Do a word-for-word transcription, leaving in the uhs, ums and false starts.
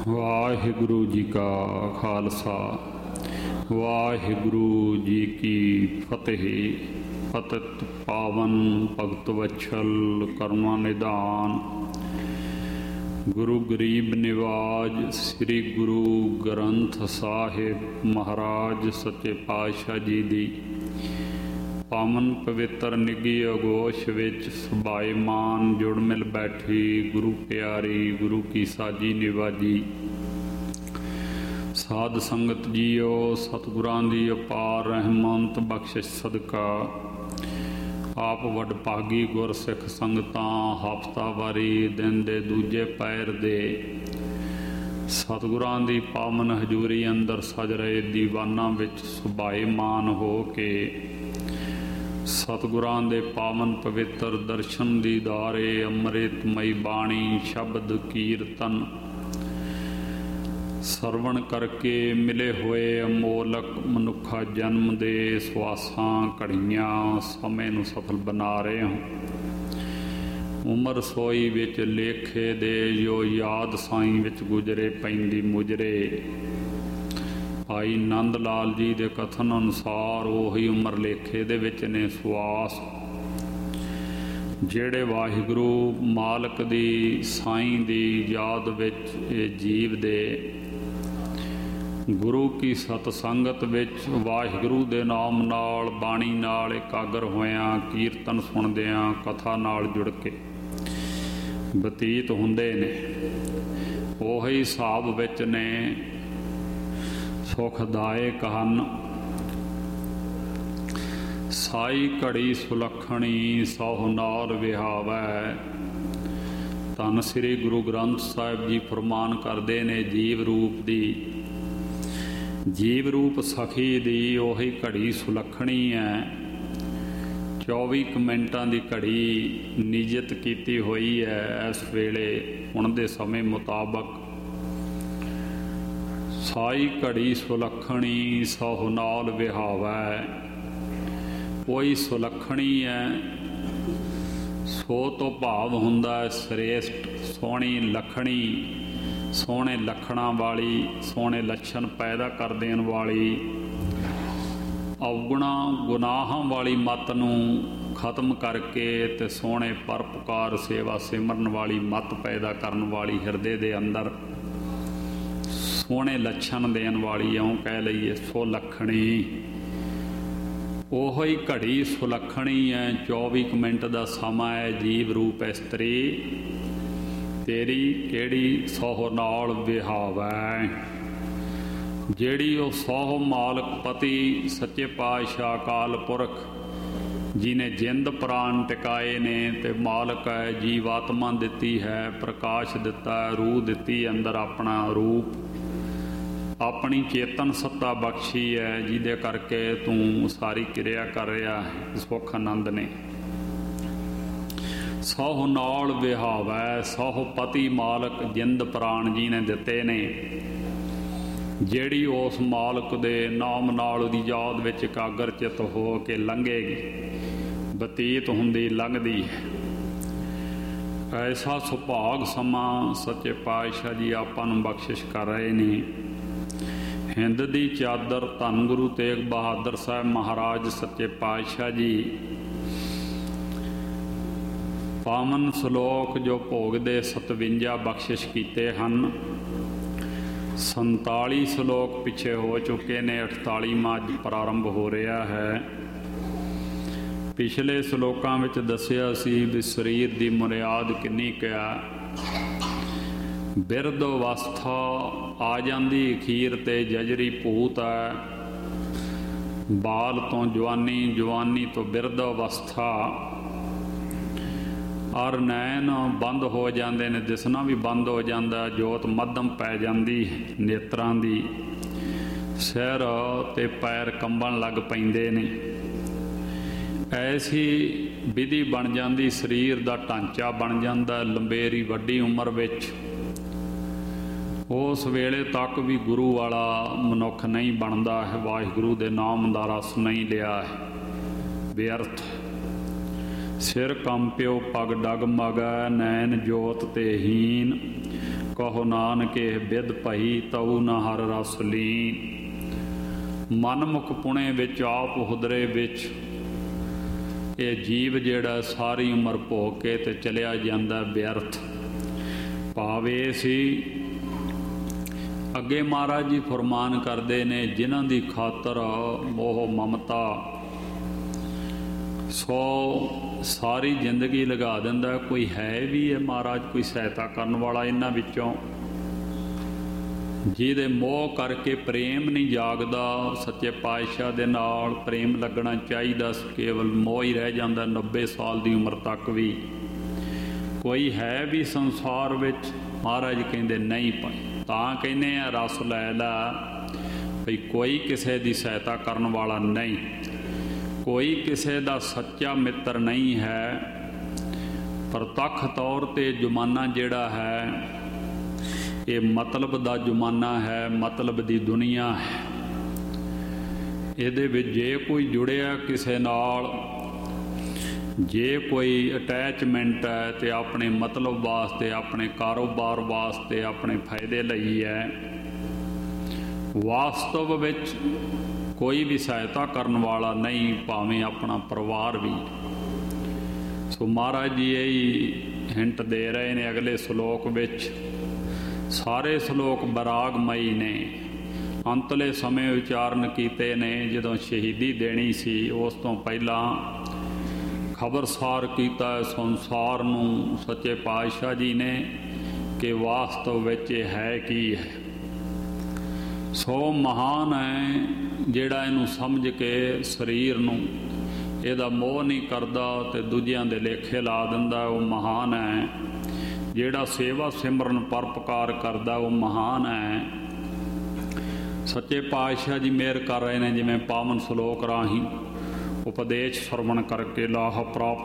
ਵਾਹਿਗੁਰੂ ਜੀ ਕਾ ਖਾਲਸਾ ਵਾਹਿਗੁਰੂ ਜੀ ਕੀ ਫਤਿਹ। ਪਤਿਤ ਪਾਵਨ ਭਗਤ ਵਛਲ ਕਰਮਾ ਨਿਧਾਨ, ਗੁਰੂ ਗਰੀਬ ਨਿਵਾਜ ਸ੍ਰੀ ਗੁਰੂ ਗ੍ਰੰਥ ਸਾਹਿਬ ਮਹਾਰਾਜ ਸੱਚੇ ਪਾਤਸ਼ਾਹ ਜੀ ਦੀ ਪਾਵਨ ਪਵਿੱਤਰ ਨਿੱਘੀ ਅਗੋਸ਼ ਵਿੱਚ ਸਬਾਏਮਾਨ ਜੁੜ ਮਿਲ ਬੈਠੀ ਗੁਰੂ ਪਿਆਰੀ ਗੁਰੂ ਕੀ ਸਾਜੀ ਨਿਵਾਜੀ ਸਾਧ ਸੰਗਤ ਜੀਓ, ਸਤਿਗੁਰਾਂ ਦੀ ਅਪਾਰ ਰਹਿਮਤ ਬਖਸ਼ਿਸ਼ ਸਦਕਾ ਆਪ ਵਡਭਾਗੀ ਗੁਰਸਿੱਖ ਸੰਗਤਾਂ ਹਫ਼ਤਾਵਾਰੀ ਦਿਨ ਦੇ ਦੂਜੇ ਪੈਰ ਦੇ ਸਤਿਗੁਰਾਂ ਦੀ ਪਾਵਨ ਹਜ਼ੂਰੀ ਅੰਦਰ ਸਜ ਰਹੇ ਦੀਵਾਨਾਂ ਵਿੱਚ ਸੁਭਾਏਮਾਨ ਹੋ ਕੇ ਸਤਿਗੁਰਾਂ ਦੇ ਪਾਵਨ ਪਵਿੱਤਰ ਦਰਸ਼ਨ ਦੀਦਾਰੇ ਅੰਮ੍ਰਿਤਮਈ ਬਾਣੀ ਸ਼ਬਦ ਕੀਰਤਨ ਸਰਵਣ ਕਰਕੇ ਮਿਲੇ ਹੋਏ ਅਮੋਲਕ ਮਨੁੱਖਾ ਜਨਮ ਦੇ ਸਵਾਸਾਂ ਘੜੀਆਂ ਸਮੇਂ ਨੂੰ ਸਫਲ ਬਣਾ ਰਹੇ ਹੋ। ਉਮਰ ਸੋਈ ਵਿੱਚ ਲੇਖੇ ਦੇ ਜੋ ਯਾਦ ਸਾਈਂ ਵਿੱਚ ਗੁਜਰੇ ਪੈਂਦੀ ਮੁਜਰੇ। ਭਾਈ ਨੰਦ ਲਾਲ ਜੀ ਦੇ ਕਥਨ ਅਨੁਸਾਰ ਉਹੀ ਉਮਰ ਲੇਖੇ ਦੇ ਵਿੱਚ ਨੇ ਸਵਾਸ ਜਿਹੜੇ ਵਾਹਿਗੁਰੂ ਮਾਲਕ ਦੀ ਸਾਈਂ ਦੀ ਯਾਦ ਵਿੱਚ ਇਹ ਜੀਵ ਦੇ ਗੁਰੂ ਕੀ ਸਤ ਸੰਗਤ ਵਿੱਚ ਵਾਹਿਗੁਰੂ ਦੇ ਨਾਮ ਨਾਲ ਬਾਣੀ ਨਾਲ ਇਕਾਗਰ ਹੋਇਆਂ ਕੀਰਤਨ ਸੁਣਦਿਆਂ ਕਥਾ ਨਾਲ ਜੁੜ ਕੇ ਬਤੀਤ ਹੁੰਦੇ ਨੇ। ਉਹੀ ਹਿਸਾਬ ਵਿੱਚ ਨੇ ਸੁਖਦਾਇਕ ਹਨ। ਸਾਈ ਘੜੀ ਸੁਲੱਖਣੀ ਸਹੁ ਨਾਲ ਵਿਹਾਵੈ। ਧੰਨ ਸ੍ਰੀ ਗੁਰੂ ਗ੍ਰੰਥ ਸਾਹਿਬ ਜੀ ਫਰਮਾਨ ਕਰਦੇ ਨੇ ਜੀਵ ਰੂਪ ਦੀ ਜੀਵ ਰੂਪ ਸਖੀ ਦੀ ਉਹੀ ਘੜੀ ਸੁਲੱਖਣੀ ਹੈ। ਚੌਵੀ ਕੁ ਮਿੰਟਾਂ ਦੀ ਘੜੀ ਨਿਯਤ ਕੀਤੀ ਹੋਈ ਹੈ। ਇਸ ਵੇਲੇ ਹੁਣ ਦੇ ਸਮੇਂ ਮੁਤਾਬਕ ਸਾਈ ਘੜੀ ਸੁਲੱਖਣੀ ਸਹੁ ਨਾਲ ਵਿਹਾਵੈ। ਕੋਈ ਸੁਲੱਖਣੀ ਹੈ ਸੋ ਤੋਂ ਭਾਵ ਹੁੰਦਾ ਹੈ ਸ੍ਰੇਸ਼ਟ ਸੋਹਣੀ ਲੱਖਣੀ ਸੋਹਣੇ ਲੱਖਣਾਂ ਵਾਲੀ ਸੋਹਣੇ ਲੱਛਣ ਪੈਦਾ ਕਰ ਦੇਣ ਵਾਲੀ ਅਵਗੁਣਾ ਗੁਨਾਹਾਂ ਵਾਲੀ ਮੱਤ ਨੂੰ ਖਤਮ ਕਰਕੇ ਤੇ ਸੋਹਣੇ ਪਰਉਪਕਾਰ ਸੇਵਾ ਸਿਮਰਨ ਵਾਲੀ ਮੱਤ ਪੈਦਾ ਕਰਨ ਵਾਲੀ ਹਿਰਦੇ ਦੇ ਅੰਦਰ ਸੋਹਣੇ ਲੱਛਣ ਦੇਣ ਵਾਲੀ ਇਉਂ ਕਹਿ ਲਈਏ ਸੁਲੱਖਣੀ। ਉਹੋ ਹੀ ਘੜੀ ਸੁਲੱਖਣੀ ਹੈ। ਚੌਵੀ ਕੁ ਮਿੰਟ ਦਾ ਸਮਾਂ ਹੈ। ਜੀਵ ਰੂਪ ਇਸਤਰੀ ਤੇਰੀ ਕਿਹੜੀ ਸਹੁ ਨਾਲ ਵਿਹਾਵੈ। ਜਿਹੜੀ ਉਹ ਸਹੁ ਮਾਲਕ ਪਤੀ ਸੱਚੇ ਪਾਤਸ਼ਾਹ ਅਕਾਲ ਪੁਰਖ ਜਿਹਨੇ ਜਿੰਦ ਪ੍ਰਾਣ ਟਿਕਾਏ ਨੇ ਤੇ ਮਾਲਕ ਹੈ ਜੀਵਾਤਮਾ ਦਿੱਤੀ ਹੈ, ਪ੍ਰਕਾਸ਼ ਦਿੱਤਾ ਹੈ, ਰੂਹ ਦਿੱਤੀ ਅੰਦਰ ਆਪਣਾ ਰੂਪ ਆਪਣੀ ਚੇਤਨ ਸੱਤਾ ਬਖਸ਼ੀ ਹੈ ਜਿਹਦੇ ਕਰਕੇ ਤੂੰ ਸਾਰੀ ਕਿਰਿਆ ਕਰ ਰਿਹਾ ਹੈ। ਸੁੱਖ ਆਨੰਦ ਨੇ ਸਹੁ ਨਾਲ ਵਿਹਾਵੈ। ਸਹੁ ਪਤੀ ਮਾਲਕ ਜਿੰਦ ਪ੍ਰਾਣ ਜੀ ਨੇ ਦਿੱਤੇ ਨੇ। ਜਿਹੜੀ ਉਸ ਮਾਲਕ ਦੇ ਨਾਮ ਨਾਲ ਉਹਦੀ ਯਾਦ ਵਿੱਚ ਇਕਾਗਰ ਚਿੱਤ ਹੋ ਕੇ ਲੰਘੇਗੀ ਬਤੀਤ ਹੁੰਦੀ ਲੰਘਦੀ ਹੈ। ਐਸਾ ਸੁਭਾਗ ਸਮਾਂ ਸੱਚੇ ਪਾਤਸ਼ਾਹ ਜੀ ਆਪਾਂ ਨੂੰ ਬਖਸ਼ਿਸ਼ ਕਰ ਰਹੇ ਨੇ। ਹਿੰਦ ਦੀ ਚਾਦਰ ਧੰਨ ਗੁਰੂ ਤੇਗ ਬਹਾਦਰ ਸਾਹਿਬ ਮਹਾਰਾਜ ਸੱਚੇ ਪਾਤਸ਼ਾਹ ਜੀ ਪਾਵਨ ਸ਼ਲੋਕ ਜੋ ਭੋਗ ਦੇ ਸਤਵੰਜਾ ਬਖਸ਼ਿਸ਼ ਕੀਤੇ ਹਨ। ਸੰਤਾਲੀ ਸ਼ਲੋਕ ਪਿੱਛੇ ਹੋ ਚੁੱਕੇ ਨੇ, ਅਠਤਾਲੀਵਾਂ ਅੱਜ ਪ੍ਰਾਰੰਭ ਹੋ ਰਿਹਾ ਹੈ। ਪਿਛਲੇ ਸ਼ਲੋਕਾਂ ਵਿੱਚ ਦੱਸਿਆ ਸੀ ਵੀ ਸਰੀਰ ਦੀ ਮੁਨਿਆਦ ਕਿੰਨੀ ਕਿਆ ਬਿਰਧ ਅਵਸਥਾ ਆ ਜਾਂਦੀ ਅਖੀਰ ਤੇ ਜਜਰੀ ਭੂਤ ਹੈ। ਬਾਲ ਤੋਂ ਜਵਾਨੀ, ਜਵਾਨੀ ਤੋਂ ਬਿਰਧ ਅਵਸਥਾ ਔਰ ਨੈਣ ਬੰਦ ਹੋ ਜਾਂਦੇ ਨੇ, ਦਿਸਣਾ ਵੀ ਬੰਦ ਹੋ ਜਾਂਦਾ, ਜੋਤ ਮੱਧਮ ਪੈ ਜਾਂਦੀ ਨੇਤਰਾਂ ਦੀ, ਸਿਰ ਤੇ ਪੈਰ ਕੰਬਣ ਲੱਗ ਪੈਂਦੇ ਨੇ। ਐਸੀ ਵਿਧੀ ਬਣ ਜਾਂਦੀ, ਸਰੀਰ ਦਾ ਢਾਂਚਾ ਬਣ ਜਾਂਦਾ ਲੰਬੇਰੀ ਵੱਡੀ ਉਮਰ ਵਿੱਚ। ਉਸ ਵੇਲੇ ਤੱਕ ਵੀ ਗੁਰੂ ਵਾਲਾ ਮਨੁੱਖ ਨਹੀਂ ਬਣਦਾ ਹੈ। ਵਾਹਿਗੁਰੂ ਦੇ ਨਾਮ ਦਾ ਰਸ ਨਹੀਂ ਲਿਆ ਹੈ, ਬੇਅਰਥ। ਸਿਰ ਕੰਪਿਓ ਪਗ ਡਗਮਗੈ ਨੈਣ ਜੋਤ ਤੇ ਹੀਨ ਕਹੋ ਨਾਨਕ ਇਹ ਬਿਦ ਭਈ ਤਉ ਨ ਹਰ ਰਸ ਲੀਨ। ਮਨਮੁਖ ਪੁਣੇ ਵਿੱਚ ਆਪ ਹੁਦਰੇ ਵਿੱਚ ਇਹ ਜੀਵ ਜਿਹੜਾ ਸਾਰੀ ਉਮਰ ਭੋਗ ਕੇ ਤੇ ਚਲਿਆ ਜਾਂਦਾ ਵਿਅਰਥ। ਭਾਵੇਂ ਸੀ ਅੱਗੇ ਮਹਾਰਾਜ ਜੀ ਫਰਮਾਨ ਕਰਦੇ ਨੇ, ਜਿਨ੍ਹਾਂ ਦੀ ਖਾਤਰ ਮੋਹ ਮਮਤਾ ਸੋ ਸਾਰੀ ਜ਼ਿੰਦਗੀ ਲਗਾ ਦਿੰਦਾ। ਕੋਈ ਹੈ ਵੀ ਹੈ ਮਹਾਰਾਜ ਕੋਈ ਸਹਾਇਤਾ ਕਰਨ ਵਾਲਾ ਇਹਨਾਂ ਵਿੱਚੋਂ? ਜਿਹਦੇ ਮੋਹ ਕਰਕੇ ਪ੍ਰੇਮ ਨਹੀਂ ਜਾਗਦਾ, ਸੱਚੇ ਪਾਤਸ਼ਾਹ ਦੇ ਨਾਲ ਪ੍ਰੇਮ ਲੱਗਣਾ ਚਾਹੀਦਾ, ਕੇਵਲ ਮੋਹ ਹੀ ਰਹਿ ਜਾਂਦਾ ਨੱਬੇ ਸਾਲ ਦੀ ਉਮਰ ਤੱਕ ਵੀ। ਕੋਈ ਹੈ ਵੀ ਸੰਸਾਰ ਵਿੱਚ? ਮਹਾਰਾਜ ਕਹਿੰਦੇ ਨਹੀਂ ਭਾਈ। ਤਾਂ ਕਹਿੰਦੇ ਆ ਰਸ ਲੈ ਲਾ ਭਈ ਕੋਈ ਕਿਸੇ ਦੀ ਸਹਾਇਤਾ ਕਰਨ ਵਾਲਾ ਨਹੀਂ, ਕੋਈ ਕਿਸੇ ਦਾ ਸੱਚਾ ਮਿੱਤਰ ਨਹੀਂ ਹੈ। ਪ੍ਰਤੱਖ ਤੌਰ 'ਤੇ ਜ਼ਮਾਨਾ ਜਿਹੜਾ ਹੈ ਇਹ ਮਤਲਬ ਦਾ ਜ਼ਮਾਨਾ ਹੈ, ਮਤਲਬ ਦੀ ਦੁਨੀਆ ਹੈ। ਇਹਦੇ ਵਿੱਚ ਜੇ ਕੋਈ ਜੁੜਿਆ ਕਿਸੇ ਨਾਲ, ਜੇ ਕੋਈ ਅਟੈਚਮੈਂਟ ਹੈ ਤੇ ਆਪਣੇ ਮਤਲਬ ਵਾਸਤੇ, ਆਪਣੇ ਕਾਰੋਬਾਰ ਵਾਸਤੇ, ਆਪਣੇ ਫਾਇਦੇ ਲਈ ਹੈ। ਵਾਸਤਵ ਵਿੱਚ ਕੋਈ ਵੀ ਸਹਾਇਤਾ ਕਰਨ ਵਾਲਾ ਨਹੀਂ, ਭਾਵੇਂ ਆਪਣਾ ਪਰਿਵਾਰ ਵੀ। ਸੋ ਮਹਾਰਾਜ ਜੀ ਇਹੀ ਹਿੰਟ ਦੇ ਰਹੇ ਨੇ ਅਗਲੇ ਸ਼ਲੋਕ ਵਿੱਚ। ਸਾਰੇ ਸ਼ਲੋਕ ਬਰਾਗਮਈ ਨੇ, ਅੰਤਲੇ ਸਮੇਂ ਉਚਾਰਨ ਕੀਤੇ ਨੇ। ਜਦੋਂ ਸ਼ਹੀਦੀ ਦੇਣੀ ਸੀ ਉਸ ਤੋਂ ਪਹਿਲਾਂ ਖਬਰਸਾਰ ਕੀਤਾ ਸੰਸਾਰ ਨੂੰ ਸੱਚੇ ਪਾਤਸ਼ਾਹ ਜੀ ਨੇ ਕਿ ਵਾਸਤਵ ਵਿੱਚ ਇਹ ਹੈ ਕੀ ਹੈ। ਸੋ ਮਹਾਨ ਹੈ ਜਿਹੜਾ ਇਹਨੂੰ ਸਮਝ ਕੇ ਸਰੀਰ ਨੂੰ ਇਹਦਾ ਮੋਹ ਨਹੀਂ ਕਰਦਾ ਤੇ ਦੂਜਿਆਂ ਦੇ ਲੇਖੇ ਲਾ ਦਿੰਦਾ, ਉਹ ਮਹਾਨ ਹੈ। ਜਿਹੜਾ ਸੇਵਾ ਸਿਮਰਨ ਪਰਉਪਕਾਰ ਕਰਦਾ ਉਹ ਮਹਾਨ ਹੈ। ਸੱਚੇ ਪਾਤਸ਼ਾਹ ਜੀ ਮਿਹਰ ਕਰ ਰਹੇ ਨੇ, ਜਿਵੇਂ ਪਾਵਨ ਸ਼ਲੋਕ ਰਾਹੀਂ ਉਪਦੇਸ਼ ਸਰਵਣ ਕਰਕੇ ਲਾਹ ਪ੍ਰਾਪਤ